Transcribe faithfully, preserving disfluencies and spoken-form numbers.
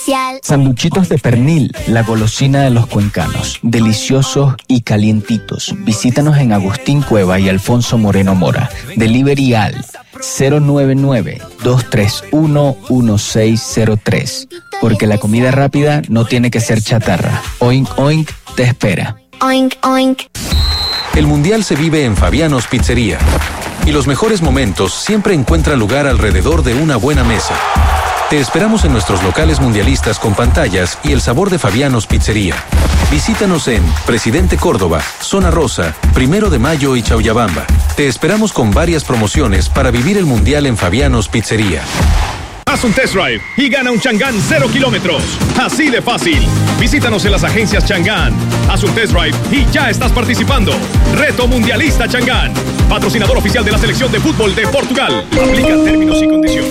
especial. Sanduchitos de pernil, la golosina de los cuencanos. Deliciosos y calientitos. Visítanos en Agustín Cueva y Alfonso Moreno Mora. Delivery al cero nueve nueve, dos tres uno, uno seis cero tres. Porque la comida rápida no tiene que ser chatarra. Oink Oink te espera. Oink, oink. El Mundial se vive en Fabianos Pizzería. Y los mejores momentos siempre encuentran lugar alrededor de una buena mesa. Te esperamos en nuestros locales mundialistas con pantallas y el sabor de Fabianos Pizzería. Visítanos en Presidente Córdoba, Zona Rosa, Primero de Mayo y Chauyabamba. Te esperamos con varias promociones para vivir el Mundial en Fabianos Pizzería. Haz un test drive y gana un Chang'an cero kilómetros. Así de fácil. Visítanos en las agencias Chang'an. Haz un test drive y ya estás participando. Reto Mundialista Chang'an. Patrocinador oficial de la Selección de Fútbol de Portugal. Aplica términos y condiciones.